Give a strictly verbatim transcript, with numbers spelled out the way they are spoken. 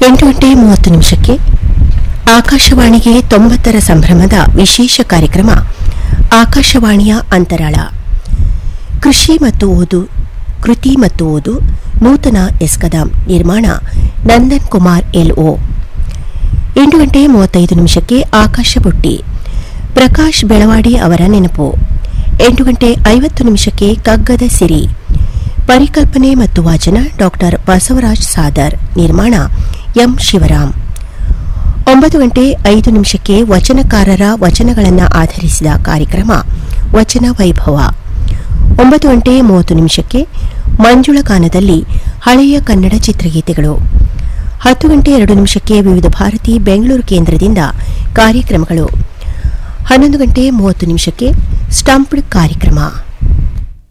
ಎಂಟು ಗಂಟೆ ಮೂವತ್ತು ನಿಮಿಷಕ್ಕೆ ಆಕಾಶವಾಣಿಗೆ ತೊಂಬತ್ತರ ಸಂಭ್ರಮದ ವಿಶೇಷ ಕಾರ್ಯಕ್ರಮ ಆಕಾಶವಾಣಿಯ ಅಂತರಾಳ. ಕೃಷಿ ಮತ್ತು ಓದು, ಕೃತಿ ಮತ್ತು ಓದು, ನೂತನ ಎಸ್ಕದಾಂ, ನಿರ್ಮಾಣ ನಂದನ್ ಕುಮಾರ್ ಎಲ್ಒ. ಎಂಟು ಗಂಟೆ ಮೂವತ್ತೈದು ನಿಮಿಷಕ್ಕೆ ಆಕಾಶ ಬುಟ್ಟಿ, ಪ್ರಕಾಶ್ ಬೆಳವಾಡಿ ಅವರ ನೆನಪು. ಎಂಟು ಗಂಟೆ ಐವತ್ತು ನಿಮಿಷಕ್ಕೆ ಕಗ್ಗದ ಸಿರಿ, ಪರಿಕಲ್ಪನೆ ಮತ್ತು ವಾಚನ ಡಾಕ್ಟರ್ ಬಸವರಾಜ್ ಸಾದರ್, ನಿರ್ಮಾಣ ಎಂ ಶಿವರಾಮ್. ಒಂಬತ್ತು ಗಂಟೆ ಐದು ನಿಮಿಷಕ್ಕೆ ವಚನಕಾರರ ವಚನಗಳನ್ನು ಆಧರಿಸಿದ ಕಾರ್ಯಕ್ರಮ ವಚನ ವೈಭವ. ಒಂಬತ್ತು ಗಂಟೆ ಮೂವತ್ತು ನಿಮಿಷಕ್ಕೆ ಮಂಜುಳ ಗಾನದಲ್ಲಿ ಹಳೆಯ ಕನ್ನಡ ಚಿತ್ರಗೀತೆಗಳು. ಹತ್ತು ಗಂಟೆ ಎರಡು ನಿಮಿಷಕ್ಕೆ ವಿವಿಧ ಭಾರತಿ ಬೆಂಗಳೂರು ಕೇಂದ್ರದಿಂದ ಕಾರ್ಯಕ್ರಮಗಳು. ಹನ್ನೊಂದು ಗಂಟೆ ಮೂವತ್ತು ನಿಮಿಷಕ್ಕೆ ಸ್ಟಂಪ್ಡ್ ಕಾರ್ಯಕ್ರಮ.